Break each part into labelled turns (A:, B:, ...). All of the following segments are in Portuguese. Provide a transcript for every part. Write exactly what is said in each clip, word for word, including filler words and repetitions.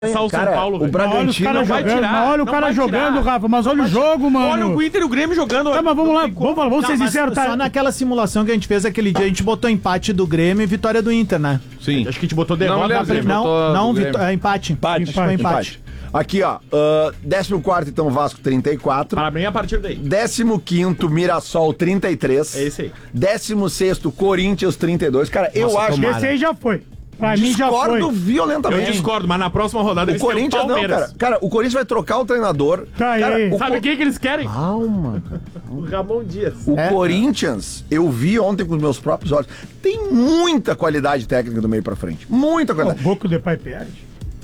A: São
B: cara,
A: Paulo,
B: o Bragantino
C: olha o cara jogando, tirar, olha o cara jogando, tirar. Rafa, mas olha o jogo, mano.
A: Olha o Inter e o Grêmio jogando.
C: Tá, mas vamos lá, vamos, falar, vamos não, ser sinceros, tá?
D: Só naquela simulação que a gente fez aquele dia, a gente botou empate do Grêmio e vitória do Inter, né?
A: Sim.
C: Acho que a gente botou derrota.
D: Não,
C: Não,
D: não, não vitó- é, empate.
B: Empate.
D: Empate. empate. empate.
B: Aqui, ó, uh, décimo quarto, então, Vasco, trinta e quatro.
A: Parabéns a partir daí.
B: décimo quinto, Mirassol, trinta e três.
A: É esse aí.
B: décimo sexto, Corinthians, trinta e dois. Cara, eu
C: Nossa,
B: acho...
C: tomara. Esse aí já foi. Pra mim já foi.
B: Discordo violentamente.
A: Eu discordo, mas na próxima rodada
B: O
A: eles têm
B: Corinthians
A: o
B: não,
A: Palmeiras.
B: cara. Cara, o Corinthians vai trocar o treinador.
C: Tá
B: cara,
C: aí.
B: o
A: Sabe
B: Co-
A: quem que eles querem?
B: Calma.
A: O Ramon Dias.
B: O
D: É.
B: Corinthians, eu vi ontem com os meus próprios olhos, tem muita qualidade técnica do meio pra frente. Muita
C: O
B: qualidade.
C: Boco de pai perde.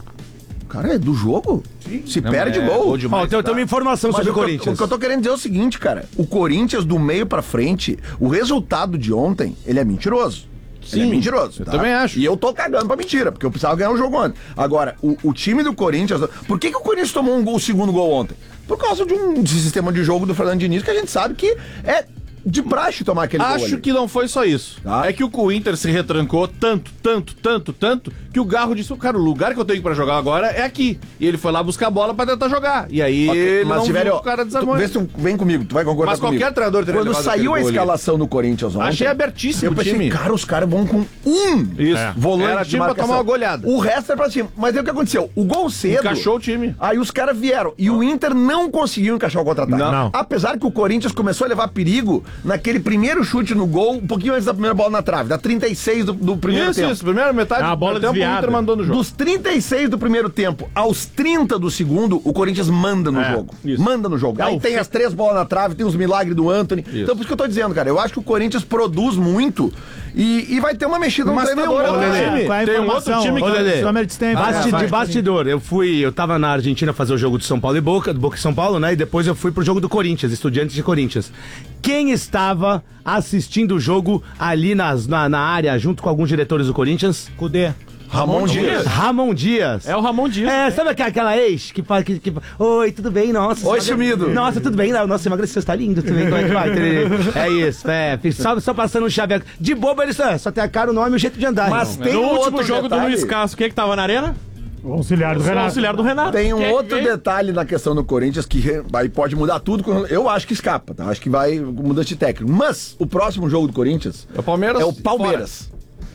B: Cara, é do jogo. Sim. Se
A: Não,
B: perde
A: é
B: gol.
A: gol demais.
E: Ó, tem, tem uma informação
B: Mas
E: sobre o
B: o, que eu-
E: Corinthians.
B: o que eu tô querendo dizer é o seguinte, cara. O Corinthians, do meio pra frente, o resultado de ontem, ele é mentiroso. Ele é
A: Sim,
B: mentiroso.
A: eu
B: tá?
A: também acho.
B: E eu tô cagando pra mentira, porque eu precisava ganhar o jogo ontem. Agora, o, o time do Corinthians... Por que, que o Corinthians tomou um gol, o segundo gol ontem? Por causa de um de sistema de jogo do Fernando Diniz, que a gente sabe que é de praxe tomar aquele gol
A: Acho
B: ali.
A: que não foi só isso.
B: Tá.
A: É que o Inter se retrancou tanto, tanto, tanto, tanto, que o Garro disse, cara, o lugar que eu tenho pra jogar agora é aqui. E ele foi lá buscar a bola pra tentar jogar. E aí
B: Ok,
A: ele
B: mas
A: não
B: tiver,
A: viu
B: ó,
A: o cara
B: tu,
A: desarmou.
B: vê se tu vem comigo, tu vai concordar
A: Mas
B: comigo.
A: qualquer treinador teria
B: Quando
A: levado
B: saiu a
A: aquele gol ali.
B: escalação do Corinthians ontem...
A: Achei abertíssimo
B: Eu
A: o
B: pensei,
A: time.
B: cara, os caras vão com um
A: Isso.
B: volante
A: Era
B: de
A: time pra
B: marcação.
A: tomar uma goleada.
B: O resto era pra cima. Mas aí o que aconteceu? O gol cedo...
A: Encaixou o time.
B: Aí os caras vieram. E o Inter não conseguiu encaixar o contra-ataque.
A: Não.
C: Não.
B: Apesar que o Corinthians começou a levar perigo naquele primeiro chute no gol, um pouquinho antes da primeira bola na trave, da trinta e seis do, do primeiro
A: Isso,
B: tempo.
A: isso. Primeira metade
C: A bola
A: do tempo o
C: desviada.
A: Inter mandou no jogo.
B: Dos trinta e seis do primeiro tempo aos trinta do segundo, o Corinthians manda no
A: É,
B: jogo.
A: isso.
B: Manda no jogo.
A: É,
B: Aí
A: o
B: tem
A: fe-
B: as três bolas na trave, tem os milagres do Anthony. Então por isso que eu tô dizendo, cara, eu acho que o Corinthians produz muito e, e vai ter uma mexida no
A: Mas tem um
B: treinador.
A: outro
B: né?
A: time.
D: Qual é a
A: Tem um
D: informação?
A: outro time que-
D: Ô,
E: Lelê,
D: Só merece tempo.
E: Basti-
D: É, vai.
E: de bastidor, eu fui, eu tava na Argentina fazer o jogo de São Paulo e Boca, do Boca e São Paulo, né? E depois eu fui pro jogo do Corinthians, Estudiantes de Corinthians. Quem estava assistindo o jogo ali nas, na, na área, junto com alguns diretores do Corinthians?
D: Cudê.
B: Ramon Dias.
E: Ramon Dias.
A: É o Ramon Dias.
E: É, sabe aquela, aquela ex que fala que, que oi, tudo bem? Nossa.
B: Oi,
E: você
B: sumido.
E: Nossa, tudo bem? Nossa, você emagreceu, você tá lindo também. Como é que vai? É isso, é. Só, só passando um chaveco. De bobo, ele só, só tem a cara, o nome e o jeito de andar.
B: Mas
E: irmão.
B: tem
A: No
B: um
A: último
B: outro
A: jogo
B: detalhe.
A: do Luiz Castro, quem é que tava na arena?
C: O auxiliar do
A: O
C: Renato.
A: auxiliar do Renato.
B: Tem um
A: Quem-
B: outro
A: quem-
B: detalhe na questão do Corinthians que re- aí pode mudar tudo. com- Eu acho que escapa, tá? Acho que vai mudar de técnico. Mas o próximo jogo do Corinthians
A: É o Palmeiras.
B: é o Palmeiras.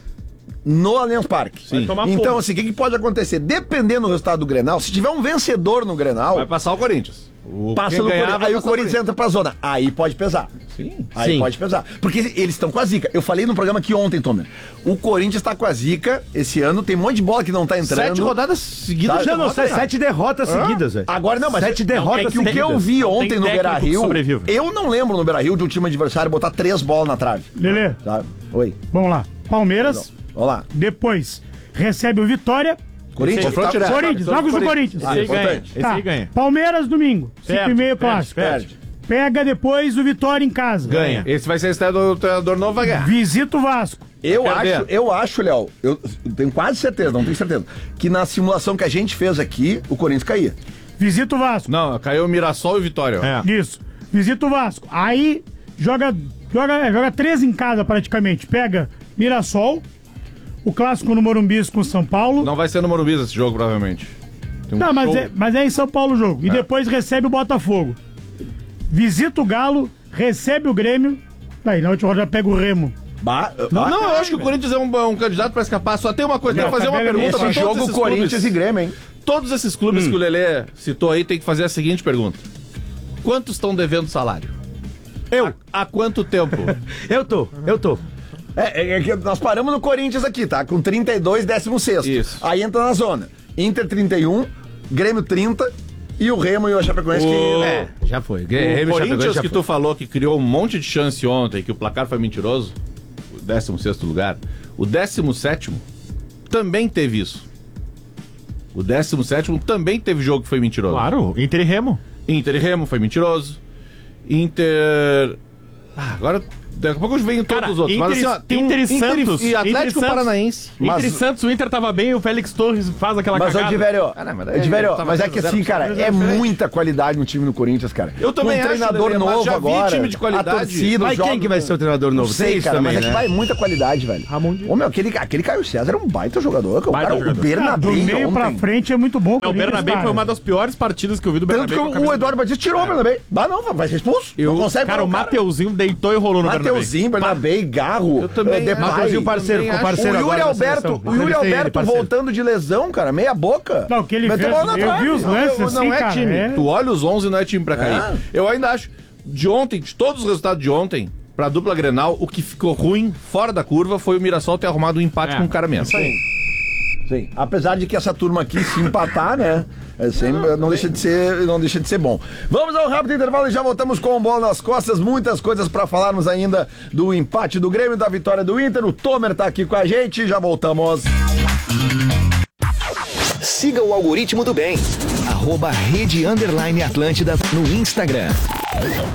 B: No Allianz Parque.
A: Vai tomar
B: Então,
A: fogo.
B: assim, o que, que pode acontecer? Dependendo do resultado do Grenal, se tiver um vencedor no Grenal,
A: Vai passar o Corinthians. O
B: passa
A: quem
B: no
A: ganhar
B: Corinthians.
A: vai
B: Aí o
A: passar
B: Corinthians entra pra zona. Aí pode pesar.
A: Sim.
B: Aí
E: Sim.
B: pode pesar. Porque eles estão com a zica. Eu falei no programa aqui ontem, Tomer. O Corinthians tá com a zica esse ano. Tem um monte de bola que não tá entrando.
A: Sete rodadas seguidas.
B: Tá,
E: Não, não,
A: derrota,
E: sete, sete derrotas seguidas, velho.
B: Agora não, mas
E: Sete derrotas
B: é que o que eu
E: seguidas.
B: vi
A: Não tem
B: ontem no
A: técnico que
B: Beira-Rio,
A: sobrevive.
B: eu não lembro no Beira-Rio de um time adversário botar três bolas na trave.
C: Lelê,
B: Tá? Oi.
C: vamos lá. Palmeiras,
B: Vamos lá.
C: depois recebe o Vitória.
B: Corinthians.
A: Confronto
B: tá-
A: direto.
C: Corinthians, jogos do Corinthians.
B: Ah,
A: Esse aí ganha.
B: importante.
A: Esse
C: Tá.
A: aí ganha.
C: Palmeiras, domingo. cinco
A: Certo,
C: e meio
A: perde,
C: clássico.
B: Perde.
C: Pega depois o Vitória em casa.
A: Ganha. Esse vai ser a estreia do treinador novo, vai ganhar.
C: Visita o Vasco.
B: Eu
A: Quero
B: acho,
A: ver.
B: eu acho, Léo, eu tenho quase certeza, não tenho certeza, que na simulação que a gente fez aqui, o Corinthians caía.
C: Visita o Vasco.
A: Não, caiu o Mirassol e o Vitória. ó.
C: É. Isso. Visita o Vasco. Aí joga, joga, é, joga três em casa praticamente. Pega Mirassol, o clássico no Morumbi com o São Paulo.
A: Não vai ser no Morumbi esse jogo, provavelmente. Tem um
C: Não, mas
A: show.
C: é, mas é em São Paulo o jogo. E depois recebe o Botafogo. Visita o Galo, recebe o Grêmio. Aí na última rodada pega o Remo.
B: Ba
A: Não,
B: ah,
A: não, eu acho que o Corinthians é um, um candidato pra escapar. Só tem uma coisa,
C: Não,
A: quero fazer uma
C: tabela é
A: pergunta pra
B: esse
A: todos
B: jogo
A: esses
B: Corinthians
A: clubes.
B: e Grêmio, hein?
A: Todos esses clubes que o Lelê citou aí tem que fazer a seguinte pergunta: quantos estão devendo salário?
E: Eu.
A: Há quanto tempo?
E: Eu tô, eu tô.
B: É, é, é que nós paramos no Corinthians aqui, tá? Com trinta e dois, décimo sexto.
A: Isso.
B: Aí entra na zona. Inter trinta e um, Grêmio trinta e o Remo e o Chapecoense
A: O-
B: que...
E: É, já foi.
A: O
E: Grêmio, Chapecoense,
A: Corinthians
E: já
A: que
E: foi.
A: tu falou que criou um monte de chance ontem, que o placar foi mentiroso, o décimo sexto lugar, o décimo sétimo também teve isso. O décimo sétimo também teve jogo que foi mentiroso.
C: Claro, Inter e Remo.
A: Inter e Remo foi mentiroso. Inter... Ah, agora Daqui a pouco eu venho todos
F: Cara,
A: os outros.
F: Inter,
A: Mas assim, ó, tem um
F: Inter e
A: Inter
F: Santos.
A: e Atlético
F: Inter e Santos.
A: Paranaense.
B: Mas-
F: Entre Santos, o Inter tava bem, o Félix Torres faz aquela
B: Mas, ô,
F: cagada.
B: Diverio,
A: Ah, não, mas daí
B: Diverio,
A: tava
B: mas é que
A: zero
B: assim,
A: por
B: cara,
A: cento
B: é
A: diferente.
B: muita qualidade no time do Corinthians, cara.
A: Eu também
B: um
A: acho,
B: treinador
A: Lelê, mas
B: novo
A: já vi
B: agora.
A: time de qualidade.
B: A torcida,
E: Mas
B: os jogos-
E: quem que vai ser o treinador
B: Não
E: novo?
B: sei,
E: Tem isso
B: cara,
E: também,
B: mas é que
E: né?
B: vai muita qualidade, velho.
F: Ramon Dias.
B: Ô, meu, aquele, aquele Caio César é um baita jogador. cara. O,
F: Baita
B: cara,
F: jogador.
B: o
C: Ah, do
B: Bernabé
C: meio pra
B: ontem.
C: frente é muito bom.
F: É, o Bernabé foi uma das piores partidas que eu vi do
B: Tanto
F: Bernabé.
B: que
F: com a
B: o,
F: camisa
B: o Eduardo Batista tirou o Bernabé. Ah, não, vai ser expulso.
F: Eu,
B: não consegue
F: cara,
B: parar
F: o Mateuzinho deitou e rolou no Bernabé.
B: Mateuzinho, Bernabé, Garro.
A: Eu também
B: eh,
A: acho.
B: Depay.
E: Mateuzinho parceiro,
A: também
E: com
A: acho.
E: parceiro
B: O Yuri
E: agora na
B: Alberto,
E: seleção.
B: o Yuri
E: Entrevistei ele,
B: Alberto
E: parceiro.
B: voltando de lesão, cara, meia boca.
C: Não, o que ele
B: Meteu
C: fez,
B: bola na
C: eu
B: trave.
C: vi os lances
A: Não,
C: assim,
A: não é
C: cara.
A: time.
C: é-
A: Tu olha os onze, não é time pra cair.
B: É.
A: Eu ainda acho, de ontem, de todos os resultados de ontem, pra dupla Grenal, o que ficou ruim, fora da curva, foi o Mirassol ter arrumado um empate
F: É,
A: com o cara mesmo.
B: Sim. Apesar de que essa turma aqui se empatar, né? É sempre, não, deixa de ser, não deixa de ser bom. Vamos ao rápido intervalo e já voltamos com o Bola nas Costas. Muitas coisas pra falarmos ainda do empate do Grêmio, da vitória do Inter. O Tomer tá aqui com a gente, já voltamos.
G: Siga o Algoritmo do Bem. Arroba Rede Underline Atlântida no Instagram.